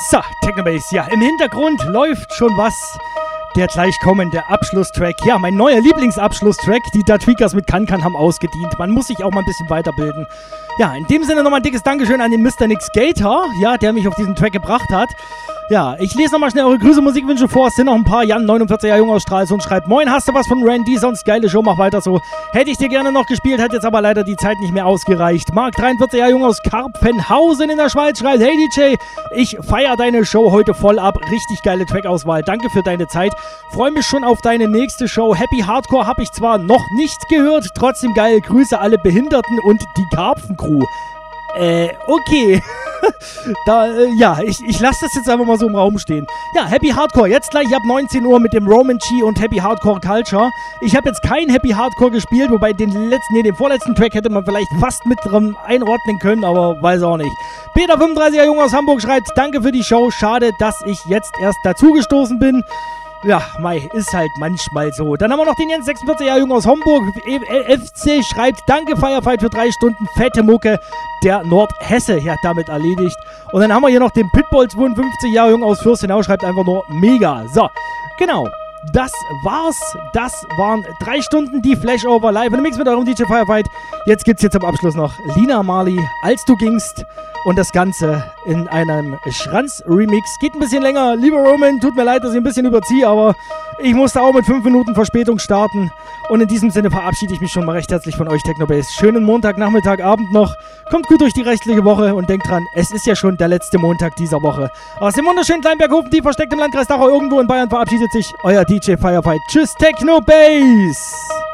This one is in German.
So, Technobase, ja, im Hintergrund läuft schon was. Der gleich kommende Abschlusstrack. Ja, mein neuer Lieblingsabschlusstrack. Die Da Tweakers mit Kan haben ausgedient. Man muss sich auch mal ein bisschen weiterbilden. Ja, in dem Sinne nochmal ein dickes Dankeschön an den Mr. Nick Skater, ja, der mich auf diesen Track gebracht hat. Ja, ich lese nochmal schnell eure Grüße, Musikwünsche vor. Es sind noch ein paar. Jan, 49 Jahre jung aus Stralsund, schreibt: Moin, hast du was von Randy? Sonst geile Show, mach weiter so. Hätte ich dir gerne noch gespielt, hat jetzt aber leider die Zeit nicht mehr ausgereicht. Marc, 43 Jahre jung aus Karpfenhausen in der Schweiz, schreibt: Hey DJ, ich feiere deine Show heute voll ab. Richtig geile Trackauswahl. Danke für deine Zeit. Freue mich schon auf deine nächste Show. Happy Hardcore habe ich zwar noch nicht gehört, trotzdem geil. Grüße alle Behinderten und die Karpfencrew. Okay. Ich lasse das jetzt einfach mal so im Raum stehen. Ja, Happy Hardcore, jetzt gleich ab 19 Uhr mit dem Roman G und Happy Hardcore Culture. Ich habe jetzt kein Happy Hardcore gespielt, wobei den vorletzten Track hätte man vielleicht fast mit drin einordnen können, aber weiß auch nicht. Peter, 35er Jung aus Hamburg, schreibt: Danke für die Show, schade, dass ich jetzt erst dazugestoßen bin. Ja, mei, ist halt manchmal so. Dann haben wir noch den Jens, 46 Jahre jung aus Homburg. FC schreibt: Danke Firefight für 3 Stunden fette Mucke. Der Nordhesse, ja, damit erledigt. Und dann haben wir hier noch den Pitbull, 52 Jahre jung aus Fürstenau, schreibt einfach nur mega. So, genau. Das war's. Das waren 3 Stunden die Flashover live in dem Mix mit eurem DJ Firefight. Jetzt gibt's hier zum Abschluss noch Lina Marley, Als du gingst. Und das Ganze in einem Schranz-Remix. Geht ein bisschen länger. Lieber Roman, tut mir leid, dass ich ein bisschen überziehe, aber ich musste auch mit 5 Minuten Verspätung starten. Und in diesem Sinne verabschiede ich mich schon mal recht herzlich von euch, Technobase. Schönen Montag, Nachmittag, Abend noch. Kommt gut durch die restliche Woche und denkt dran, es ist ja schon der letzte Montag dieser Woche. Aus dem wunderschönen Kleinberghofen, die versteckt im Landkreis Dachau irgendwo in Bayern, verabschiedet sich euer DJ Firefight. Tschüss, Technobase!